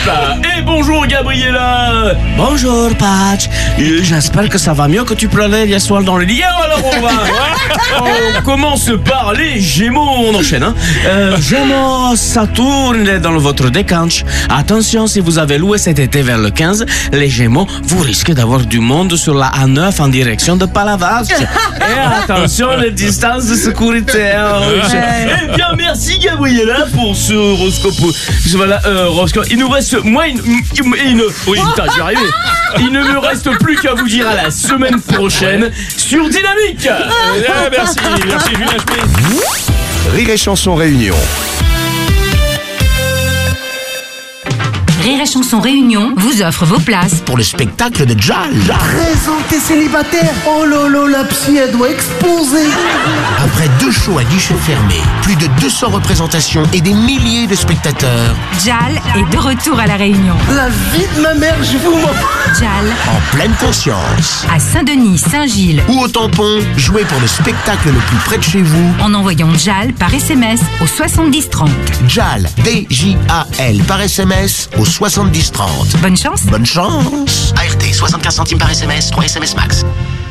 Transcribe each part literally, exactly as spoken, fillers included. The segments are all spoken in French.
là. Et bonjour Gabriella. Bonjour Patch. J'espère que ça va mieux que tu pleurais hier soir dans le lit. Alors on va. On commence par les Gémeaux, on enchaîne. Hein. Euh, Gémeaux, Saturne est dans votre décanche. Attention, si vous avez loué cet été vers le quinze, les Gémeaux, vous risquez d'avoir du monde sur la A neuf en direction de Palavas. Et attention, les distances de sécurité. Hein. Eh bien, merci Gabriella pour ce horoscope. Voilà, euh, horoscope. Il nous reste moins une, une, une oui, putain, j'y arrive. Il ne me reste plus qu'à vous dire à la semaine prochaine sur Dynamique. Ah, merci, merci Julien Schmitt. Rire et Chanson Réunion. Rire et Chanson Réunion vous offre vos places pour le spectacle de Jal. Présenté célibataire. Oh lolo, la psy, elle doit exploser. Après deux shows à guichet fermé, plus de deux cents représentations et des milliers de spectateurs. Jal est de retour à La Réunion. La vie de ma mère, je vous m'en... Jal, En pleine conscience. à Saint-Denis, Saint-Gilles Ou au Tampon, jouez pour le spectacle le plus près de chez vous. en envoyant Jal par S M S au soixante-dix trente. Jal, D J A L, par S M S au soixante-dix trente. Bonne chance. Bonne chance. A R T, soixante-quinze centimes par S M S, trois S M S max.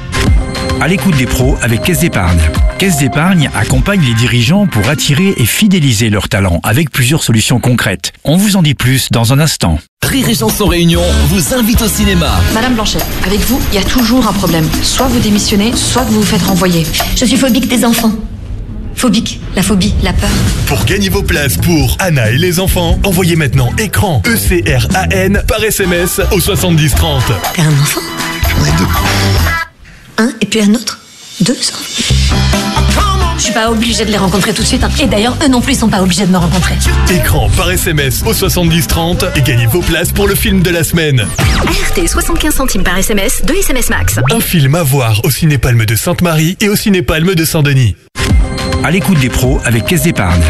À l'écoute des pros avec Caisse d'Épargne. Caisse d'Épargne accompagne les dirigeants pour attirer et fidéliser leurs talents avec plusieurs solutions concrètes. On vous en dit plus dans un instant. Rire et Chanson Réunion vous invite au cinéma. Madame Blanchet, avec vous, il y a toujours un problème. Soit vous démissionnez, soit vous vous faites renvoyer. Je suis phobique des enfants. Phobique, la phobie, la peur. Pour gagner vos places pour Anna et les enfants, envoyez maintenant écran E C R A N par S M S au soixante-dix trente. T'as un enfant? J'en ai deux. Un et puis un autre? Deux enfants? Je suis pas obligée de les rencontrer tout de suite. Hein. Et d'ailleurs, eux non plus, ils sont pas obligés de me rencontrer. Écran par S M S au soixante-dix trente et gagnez vos places pour le film de la semaine. A R T, soixante-quinze centimes par S M S, deux S M S max. Un film à voir au Cinépalme de Sainte-Marie et au Cinépalme de Saint-Denis. À l'écoute des pros avec Caisse d'Épargne.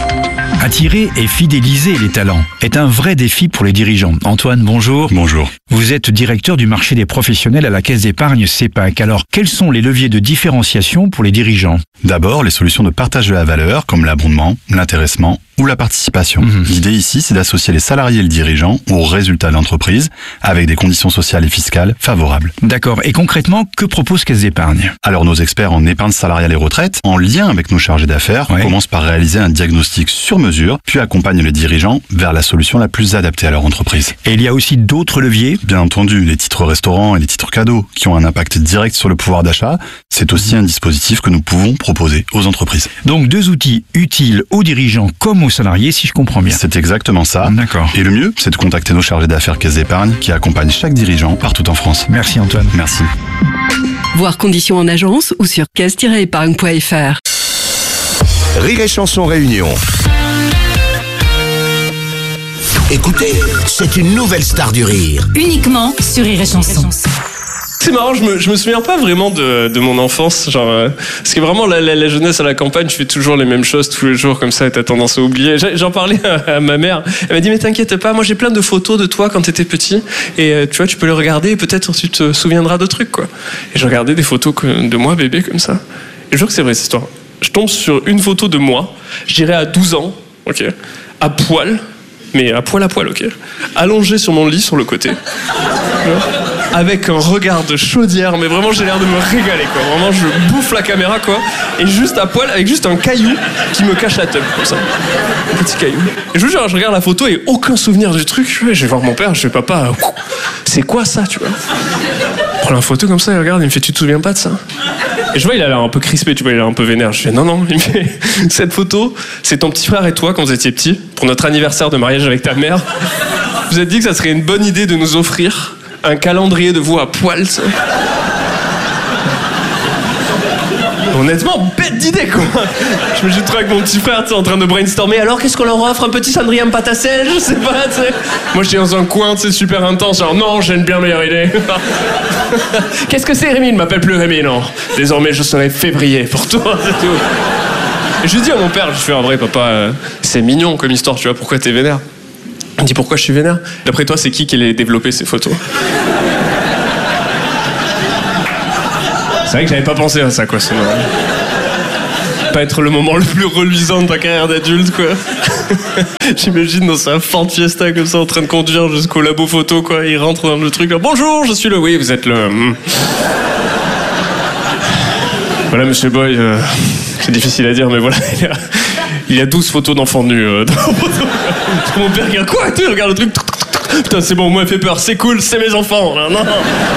Attirer et fidéliser les talents est un vrai défi pour les dirigeants. Antoine, bonjour. Bonjour. Vous êtes directeur du marché des professionnels à la Caisse d'Épargne CEPAC. Alors, quels sont les leviers de différenciation pour les dirigeants? D'abord, les solutions de partage de la valeur, comme l'abondement, l'intéressement ou la participation. Mmh. L'idée ici, c'est d'associer les salariés et le dirigeant aux résultats de l'entreprise avec des conditions sociales et fiscales favorables. D'accord. Et concrètement, que propose Caisse d'Épargne? Alors, nos experts en épargne salariale et retraite, en lien avec nos chargés d'affaires, ouais. commencent par réaliser un diagnostic sur mesure, puis accompagnent les dirigeants vers la solution la plus adaptée à leur entreprise. Et il y a aussi d'autres leviers? Bien entendu, les titres restaurants et les titres cadeaux, qui ont un impact direct sur le pouvoir d'achat, c'est aussi un dispositif que nous pouvons proposer aux entreprises. Donc, deux outils utiles aux dirigeants comme aux salariés, si je comprends bien. C'est exactement ça. D'accord. Et le mieux, c'est de contacter nos chargés d'affaires Caisse d'Épargne qui accompagnent chaque dirigeant partout en France. Merci Antoine. Merci. Voir conditions en agence ou sur caisse tiret épargne point F R. Rire et Chanson Réunion. Écoutez, c'est une nouvelle star du rire. Uniquement sur Rire et Chanson. C'est marrant, je me, je me souviens pas vraiment de, de mon enfance, genre, euh, parce que vraiment la, la, la jeunesse à la campagne, je fais toujours les mêmes choses tous les jours comme ça et t'as tendance à oublier. J'en parlais à, à ma mère, elle m'a dit mais t'inquiète pas, moi j'ai plein de photos de toi quand t'étais petit et euh, tu vois tu peux les regarder et peut-être tu te souviendras de trucs quoi. Et je regardais des photos de moi bébé comme ça. Et je jure que c'est vrai cette histoire. Je tombe sur une photo de moi, je dirais à douze ans, ok, à poil, mais à poil à poil, ok, allongé sur mon lit sur le côté. Avec un regard de chaudière, mais vraiment j'ai l'air de me régaler quoi. Vraiment je bouffe la caméra quoi. Et juste à poil, avec juste un caillou qui me cache la teub comme ça. Un petit caillou. Et je vous jure, je regarde la photo et aucun souvenir du truc. Je vais voir mon père, je fais papa, c'est quoi ça tu vois? Je prends la photo comme ça, il regarde, il me fait tu te souviens pas de ça? Et je vois il a l'air un peu crispé, tu vois, il a l'air un peu vénère. Je fais non non, il me fait cette photo, c'est ton petit frère et toi quand vous étiez petits, pour notre anniversaire de mariage avec ta mère. Vous êtes dit que ça serait une bonne idée de nous offrir un calendrier de vous à poil, ça. Honnêtement, bête d'idée, quoi. Je me suis trouvé avec mon petit frère, tu sais, en train de brainstormer. Alors, qu'est-ce qu'on leur offre? Un petit cendrier en pâte à sel? Je sais pas, tu sais. Moi, j'étais dans un coin, tu sais, super intense. Genre, non, j'ai une bien meilleure idée. Qu'est-ce que c'est, Rémi? Ne m'appelle plus Rémi, non. Désormais, je serai février pour toi, c'est tout. Et je lui dis à mon père, je fais, en vrai, papa, euh, c'est mignon comme histoire, tu vois, pourquoi t'es vénère? Il me dit pourquoi je suis vénère? D'après toi, c'est qui qui allait développer ces photos? C'est vrai que j'avais pas pensé à ça, quoi, sinon. Pas être le moment le plus reluisant de ta carrière d'adulte, quoi. J'imagine dans sa Ford Fiesta comme ça en train de conduire jusqu'au labo photo quoi. Il rentre dans le truc là. Bonjour, je suis le. Oui, vous êtes le. Voilà, monsieur Boy. Euh, c'est difficile à dire, mais voilà. Il y a, il y a douze photos d'enfants nus. Euh, dans mon père regarde quoi? Tu regarde le truc. Putain, c'est bon, moi, il fait peur. C'est cool, c'est mes enfants. Non, non.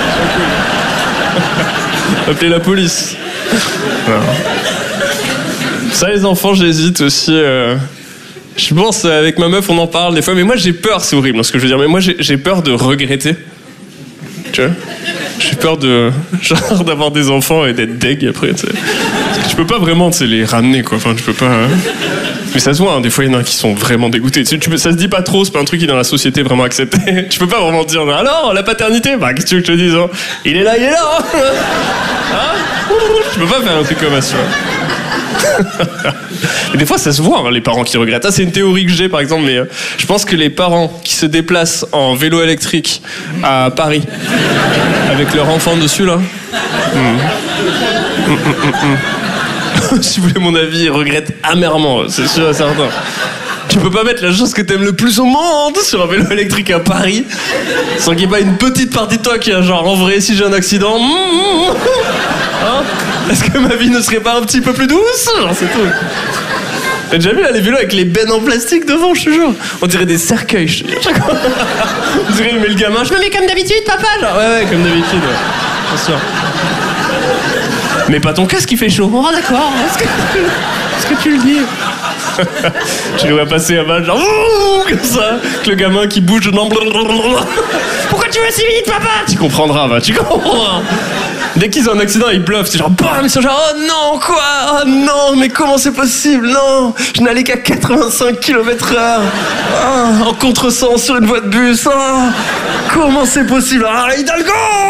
Appelez la police. Non. Ça, les enfants, j'hésite aussi. Euh... Je pense, avec ma meuf, on en parle des fois, mais moi, j'ai peur, c'est horrible, hein, ce que je veux dire, mais moi, j'ai, j'ai peur de regretter. Tu vois? J'ai peur de. Genre, d'avoir des enfants et d'être deg après, tu sais. Parce que tu peux pas vraiment, tu sais, les ramener, quoi. Enfin, tu peux pas. Hein... Mais ça se voit, hein, des fois, il y en a qui sont vraiment dégoûtés. Tu, tu, ça se dit pas trop, c'est pas un truc qui est dans la société vraiment accepté. Tu peux pas vraiment dire, alors, la paternité, bah, qu'est-ce que tu veux que je te dise, hein? Il est là, il est là, hein, hein? Tu peux pas faire un truc comme ça, tu vois. Mais des fois, ça se voit, hein, les parents qui regrettent. Ah, c'est une théorie que j'ai, par exemple, mais euh, je pense que les parents qui se déplacent en vélo électrique à Paris, avec leur enfant dessus, là... Mmh. Mmh, mmh, mmh. Si vous voulez mon avis, ils regrettent amèrement, c'est sûr et certain. Tu peux pas mettre la chose que t'aimes le plus au monde sur un vélo électrique à Paris sans qu'il n'y ait pas une petite partie de toi qui a genre, en vrai, si j'ai un accident... Hein? Est-ce que ma vie ne serait pas un petit peu plus douce? Genre, c'est tout. T'as déjà vu là, les vélos avec les bennes en plastique devant, je te jure? On dirait des cercueils, je te jure. On dirait, il met le gamin, je me mets comme d'habitude, papa, genre. Ouais, ouais, comme d'habitude, ouais. Bien sûr. Mais pas ton casque qui fait chaud. Oh, d'accord. Est-ce que, est-ce que tu le dis? Je le vois passer à mal, genre, comme ça, avec le gamin qui bouge. Non, pourquoi tu vas si vite, papa? Tu comprendras, va, tu comprendras. Dès qu'ils ont un accident, ils bluffent. C'est genre, bam, ils sont genre, oh non, quoi? Oh non, mais comment c'est possible? Non, je n'allais qu'à quatre-vingt-cinq kilomètres heure. Oh, en contresens sur une voie de bus. Oh, comment c'est possible? Ah, Hidalgo!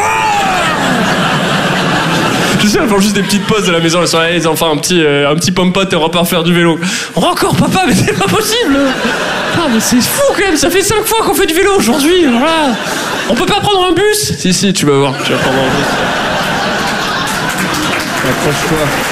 Je sais, elles font juste des petites pauses de la maison. Elles sont là, les enfants, un petit, euh, un petit pomme-pote et on repart faire du vélo. Oh, encore, papa, mais c'est pas possible! Ah, mais c'est fou quand même, ça fait cinq fois qu'on fait du vélo aujourd'hui. Voilà. On peut pas prendre un bus? Si, si, tu vas voir, tu vas prendre un bus. Accroche-toi.